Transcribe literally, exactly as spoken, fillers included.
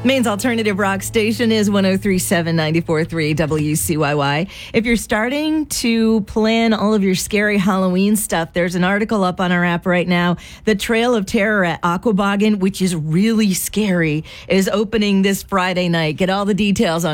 Maine's alternative rock station is one oh three point seven, ninety-four point three W C Y Y. If you're starting to plan all of your scary Halloween stuff, there's an article up on our app right now. The Trail of Terror at Aquaboggin, which is really scary, is opening this Friday night. Get all the details on